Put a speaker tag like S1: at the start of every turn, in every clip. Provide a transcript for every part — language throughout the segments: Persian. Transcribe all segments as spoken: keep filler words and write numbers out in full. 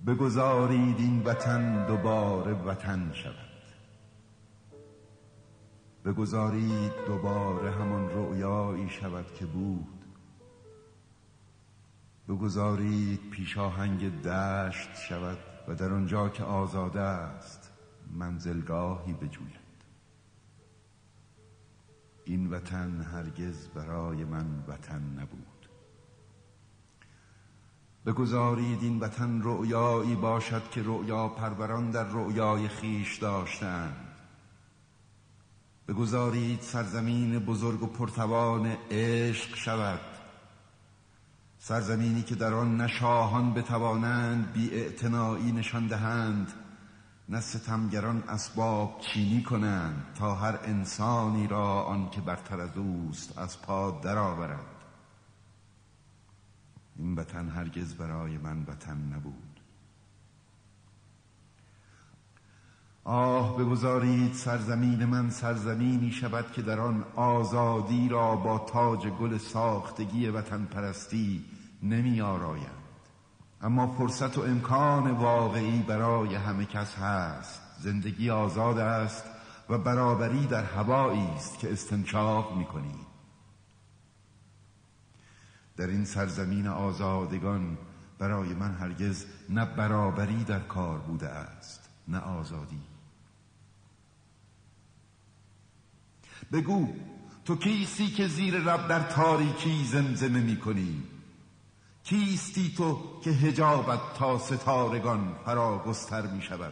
S1: بگذارید این وطن دوباره وطن شود. بگذارید دوباره همان رؤیایی شود که بود. بگذارید پیشاهنگ دشت شود و در آنجا که آزاده است منزلگاهی بجوید. این وطن هرگز برای من وطن نبود. بگذارید این وطن رؤیایی باشد که رؤیا پروران در رؤیای خیش داشتند. بگذارید سرزمین بزرگ و پرتوان عشق شود، سرزمینی که در آن نه شاهان بتوانند بی‌اعتنایی نشان دهند، نه ستمگران اسباب چینی کنند تا هر انسانی را آن که برتر از اوست از پا درآورد. این وطن هرگز برای من وطن نبود. آه بگذارید سرزمین من سرزمینی شود که در آن آزادی را با تاج گل ساختگی وطن پرستی نمی آرایند. اما فرصت و امکان واقعی برای همه کس هست. زندگی آزاد است و برابری در هوایی است که استنشاق می کنید. در این سرزمین آزادگان برای من هرگز نه برابری در کار بوده است نه آزادی. بگو تو کیستی که زیر لب در تاریکی زمزمه می کنی؟ کیستی تو که حجابت تا ستارگان فرا گستر می شود؟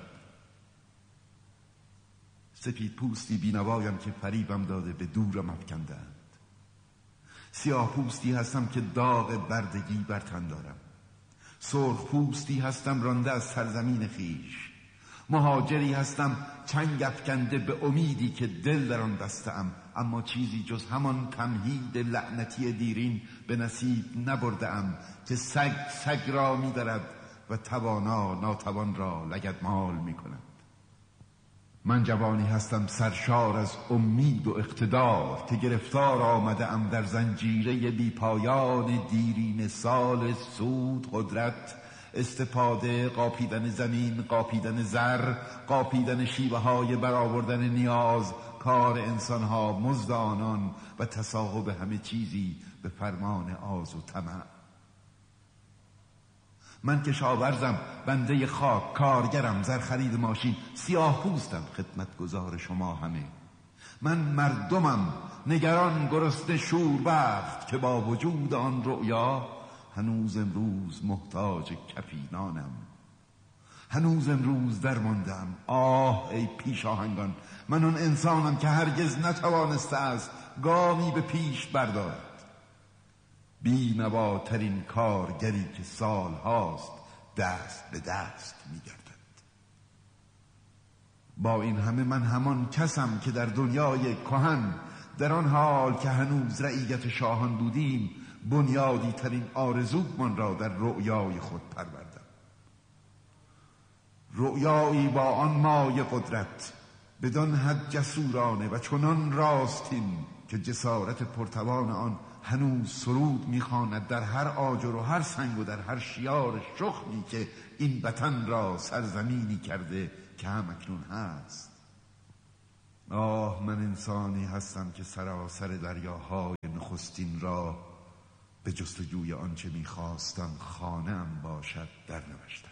S1: سپید پوستی بینوایم که فریبم داده به دورم افکندند. سیاه پوستی هستم که داغ بردگی بر تن دارم. سرخ پوستی هستم رانده از سرزمین خیش. مهاجری هستم چنگ افکنده به امیدی که دل در آن بسته‌ام، اما چیزی جز همان تمهید لعنتی دیرین به نصیب نبرده‌ام که سگ سگ را می‌درد و توانا ناتوان را لگدمال می‌کند. من جوانی هستم سرشار از امید و اقتدار که گرفتار آمده ام در زنجیره بی پایان دیرین سال سود، قدرت، استفاده، قاپیدن زمین، قاپیدن زر، قاپیدن شیوه های برآوردن نیاز، کار انسانها، مزد آنان و تصاحب همه چیزی به فرمان آز و طمع. من کشاورزم، بنده خاک، کارگرم، زر خرید ماشین، سیاه پوستم، خدمتگزار شما همه. من مردمم، نگران، گرسنه، شوربخت که با وجود آن رؤیا هنوز امروز محتاج کفی نانم. هنوز امروز درماندم. آه ای پیشاهنگان، من اون انسانم که هرگز نتوانسته است گامی به پیش بردارد. بی نواترین کارگری که سال هاست دست به دست می گردد. با این همه من همان کسم که در دنیای کهن، در آن حال که هنوز رعیت شاهان بودیم، بنیادی ترین آرزومان را در رؤیای خود پروردم. رؤیایی با آن مایه قدرت، بدان حد جسورانه و چنان راستین که جسارت پرتوان آن هنوز سرود میخواند در هر آجر و هر سنگ و در هر شیار شخمی که این وطن را سرزمینی کرده که هم اکنون هست. آه من انسانی هستم که سراسر دریاهای نخستین را به جستجوی آنچه میخواستم خانه‌ام باشد در نوشتم.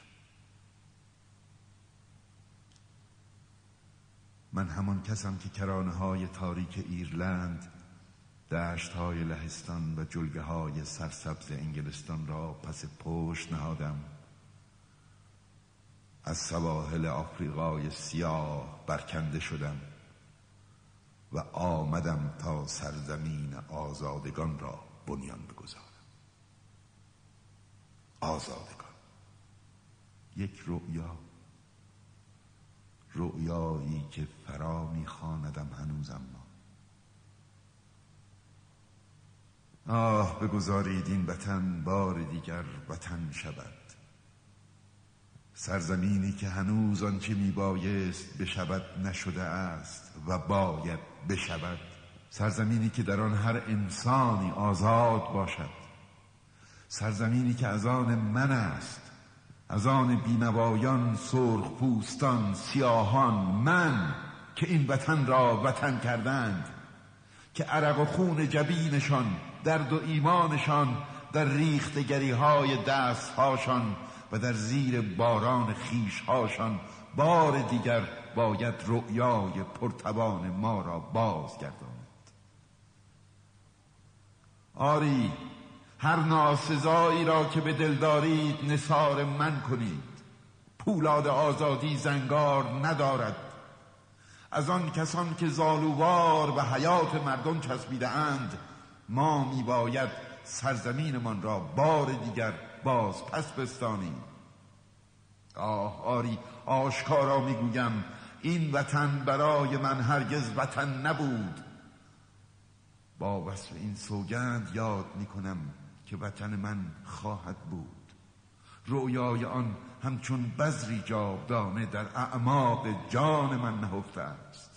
S1: من همان کسم که کرانه های تاریک ایرلند، دشت های لهستان و جلگه های سرسبز انگلستان را پس پشت نهادم. از سواحل آفریقای سیاه برکنده شدم و آمدم تا سرزمین آزادگان را بنیان بگذارم. آزادگان، یک رؤیا، رؤیایی که فرا می‌خواندم هنوزم. آه بگذارید این وطن بار دیگر وطن شود. سرزمینی که هنوز آنچه میبایست بشود نشده است و باید بشود. سرزمینی که در آن هر انسانی آزاد باشد. سرزمینی که از آن من است، از آن بینوایان، سرخ پوستان، سیاهان، من که این وطن را وطن کردند، که عرق و خون جبینشان، درد و ایمانشان در ریختگری های دستهاشان و در زیر باران خیشهاشان بار دیگر باید رؤیای پرتوان ما را بازگرداند. آری، هر ناسزایی را که به دل دارید نثار من کنید. پولاد آزادی زنگار ندارد. از آن کسان که زالووار به حیات مردم چسبیده اند، ما میباید سرزمینمان را بار دیگر باز پس بستانیم. آه آری، آشکارا میگویم این وطن برای من هرگز وطن نبود. با وصف این سوگند یاد میکنم که وطن من خواهد بود. رویای آن همچون بذری جاودانه در اعماق جان من نهفته است.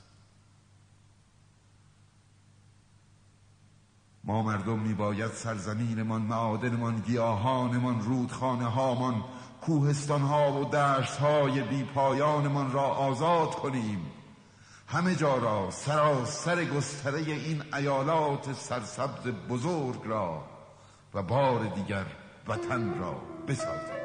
S1: ما مردم میباید سرزمینمان، معادنمان، گیاهانمان، رودخانه هامان، کوهستان ها و دشت های بی پایانمان را آزاد کنیم. همه جا را، سراسر گستره این ایالات سرسبز بزرگ را، و بار دیگر وطن را بسازیم.